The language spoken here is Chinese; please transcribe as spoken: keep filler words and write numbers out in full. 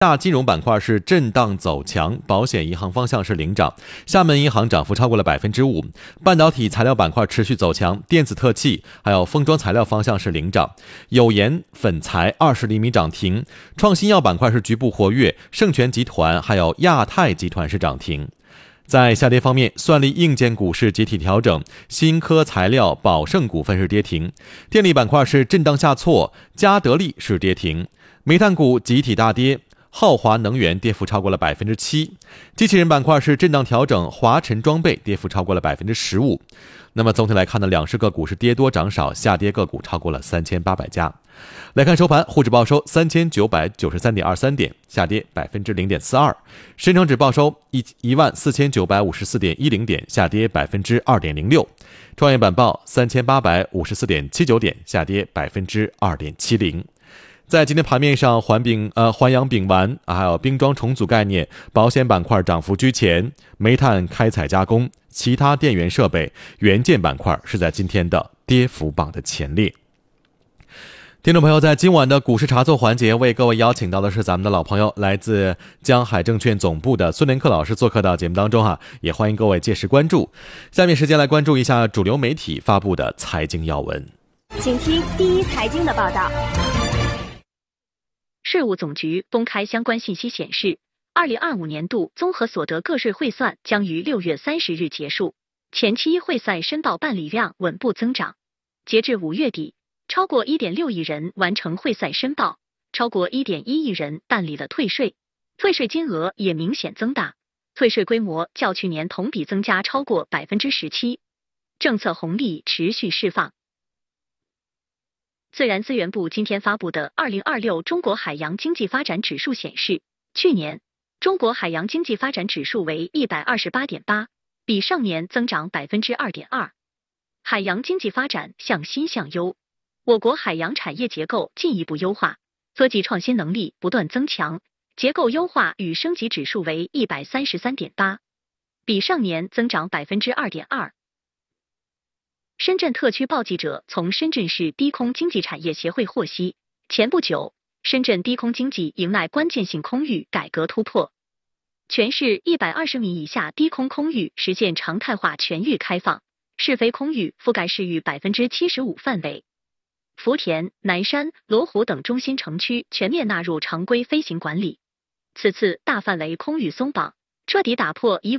大金融板块是震荡走强，保险银行方向是领涨，厦门银行涨幅超过了百分之五。半导体材料板块持续走强，电子特器还有封装材料方向是领涨，有盐、粉材二十厘米涨停。创新药板块是局部活跃，盛全集团还有亚太集团是涨停。在下跌方面，算力硬件股是集体调整，新科材料、宝盛股份是跌停，电力板块是震荡下挫，嘉德力是跌停，煤炭股集体大跌。浩华能源跌幅超过了百分之七，机器人板块是震荡调整，华晨装备跌幅超过了百分之十五。那么总体来看呢，两市个股是跌多涨少，下跌个股超过了三千八百家。来看收盘，沪指报收三千九百九十三点二三点，下跌百分之零点四二；深成指报收一一万四千九百五十四点一零点，下跌百分之二点零六；创业板报三千八百五十四点七九点，下跌百分之二点七零。在今天盘面上，环丙呃环氧丙烷啊，还有冰装重组概念、保险板块涨幅居前，煤炭开采加工、其他电源设备、元件板块是在今天的跌幅榜的前列。听众朋友，在今晚的股市茶座环节，为各位邀请到的是咱们的老朋友，来自江海证券总部的孙连克老师做客到节目当中哈，也欢迎各位届时关注。下面时间来关注一下主流媒体发布的财经要闻， 请听第一财经的报道。 税务总局公开相关信息显示，二零二五年度综合所得个税汇算将于六月三十日结束，前期汇算申报办理量稳步增长。截至五月底，超过 一点六亿人完成汇算申报，超过 一点一亿人办理了退税，退税金额也明显增大，退税规模较去年同比增加超过 百分之十七， 政策红利持续释放。自然资源部今天发布的二零二六中国海洋经济发展指数显示，去年中国海洋经济发展指数为 一百二十八点八， 比上年增长 百分之二点二。 海洋经济发展向新向优，我国海洋产业结构进一步优化，科技创新能力不断增强，结构优化与升级指数为 一百三十三点八， 比上年增长 百分之二点二。深圳特区报记者从深圳市低空经济产业协会获悉，前不久，深圳低空经济迎来关键性空域改革突破，全市一百二十米以下低空空域实现常态化全域开放，试飞空域覆盖市域 百分之七十五 范围。福田、南山、罗湖等中心城区全面纳入常规飞行管理。此次大范围空域松绑，彻底打破以